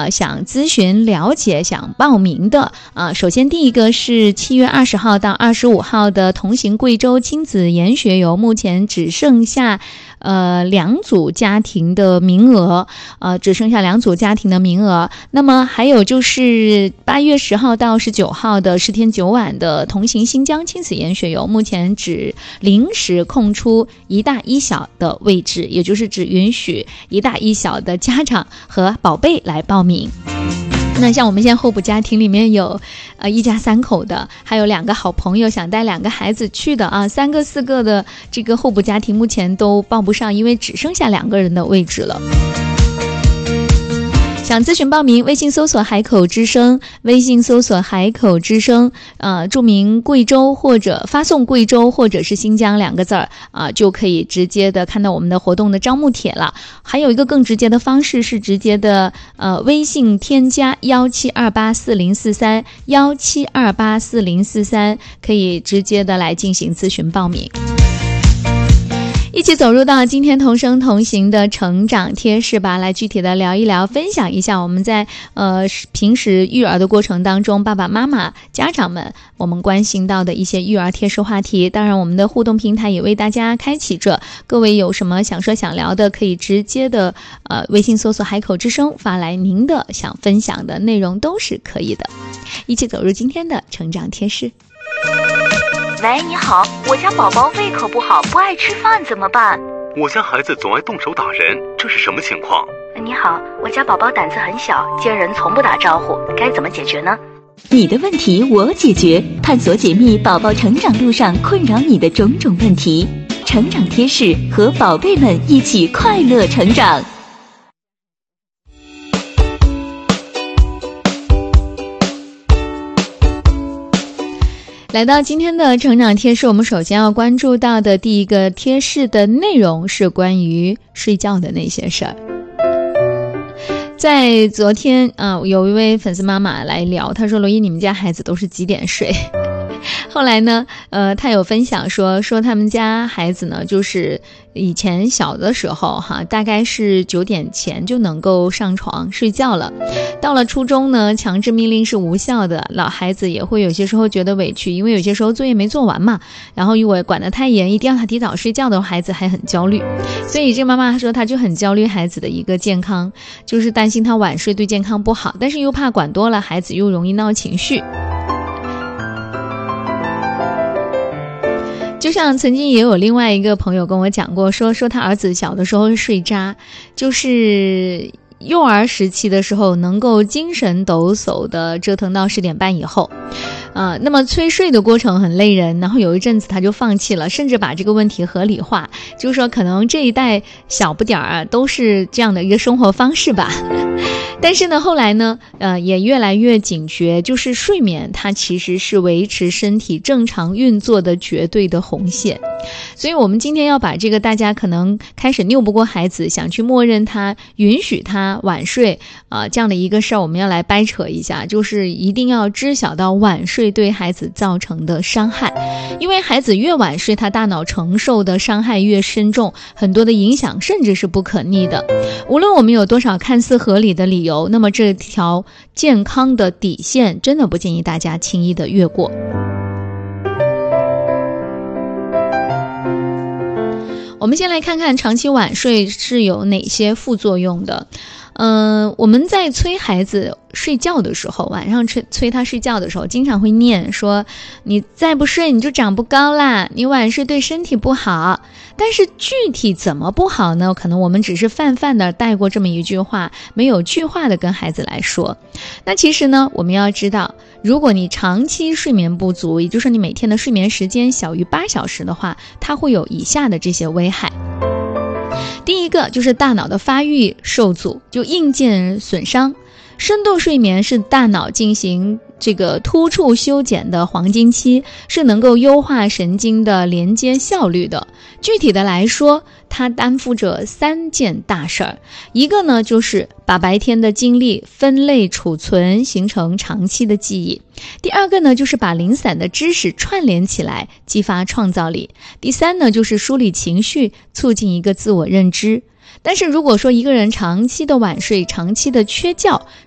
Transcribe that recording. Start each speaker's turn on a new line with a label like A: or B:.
A: 想咨询了解想报名的首先第一个是7月20号到25号的同行贵州亲子研学游，目前只剩下2组家庭的名额，那么还有就是8月10号到19号的10天9晚的同行新疆亲子研学游，目前只临时空出1大1小的位置，也就是只允许1大1小的家长和宝贝来报名。那像我们现在候补家庭里面有一家3口的，还有2个好朋友想带2个孩子去的3个4个的这个候补家庭目前都报不上，因为只剩下2个人的位置了。想咨询报名，微信搜索海口之声，注明贵州或者发送贵州或者是新疆2个字就可以直接的看到我们的活动的招募帖了。还有一个更直接的方式是直接的微信添加17284043可以直接的来进行咨询报名。一起走入到今天同声同行的成长贴士吧，来具体的聊一聊，分享一下我们在平时育儿的过程当中，爸爸妈妈家长们我们关心到的一些育儿贴士话题。当然我们的互动平台也为大家开启着，各位有什么想说想聊的，可以直接的微信搜索海口之声发来您的想分享的内容都是可以的。一起走入今天的成长贴士。
B: 喂，你好，我家宝宝胃口不好，不爱吃饭怎么办？
C: 我家孩子总爱动手打人，这是什么情况？
B: 你好，我家宝宝胆子很小，见人从不打招呼，该怎么解决呢？
D: 你的问题我解决，探索解密宝宝成长路上困扰你的种种问题，成长贴士，和宝贝们一起快乐成长。
A: 来到今天的成长贴士，我们首先要关注到的第一个贴士的内容是关于睡觉的那些事儿。在昨天有一位粉丝妈妈来聊，她说罗伊，你们家孩子都是几点睡？后来呢她有分享说他们家孩子呢，就是以前小的时候大概是9点前就能够上床睡觉了。到了初中呢，强制命令是无效的，老孩子也会有些时候觉得委屈，因为有些时候作业没做完嘛，然后如果管得太严，一定要他提早睡觉的孩子还很焦虑。所以这妈妈说她就很焦虑孩子的一个健康，就是担心他晚睡对健康不好，但是又怕管多了孩子又容易闹情绪。就像曾经也有另外一个朋友跟我讲过，说他儿子小的时候睡渣，就是幼儿时期的时候能够精神抖擞的折腾到10点半以后，那么催睡的过程很累人，然后有一阵子他就放弃了，甚至把这个问题合理化，就是说可能这一代小不点都是这样的一个生活方式吧。但是呢后来呢也越来越警觉，就是睡眠它其实是维持身体正常运作的绝对的红线。所以我们今天要把这个大家可能开始拗不过孩子，想去默认他允许他晚睡这样的一个事儿，我们要来掰扯一下，就是一定要知晓到晚睡对孩子造成的伤害。因为孩子越晚睡，他大脑承受的伤害越深重，很多的影响甚至是不可逆的。无论我们有多少看似合理的理由，那么这条健康的底线真的不建议大家轻易的越过。我们先来看看长期晚睡是有哪些副作用的。我们在催孩子睡觉的时候，晚上催他睡觉的时候，经常会念说你再不睡你就长不高啦，你晚睡对身体不好。但是具体怎么不好呢？可能我们只是泛泛的带过这么一句话，没有具化的跟孩子来说。那其实呢，我们要知道，如果你长期睡眠不足，也就是说你每天的睡眠时间小于8小时的话，它会有以下的这些危害。第一个就是大脑的发育受阻，就硬件损伤。深度睡眠是大脑进行这个突触修剪的黄金期，是能够优化神经的连接效率的。具体的来说，它担负着3件大事儿。一个呢，就是把白天的精力分类储存，形成长期的记忆。第二个呢，就是把零散的知识串联起来，激发创造力。第三呢，就是梳理情绪，促进一个自我认知。但是如果说一个人长期的晚睡，长期的缺觉，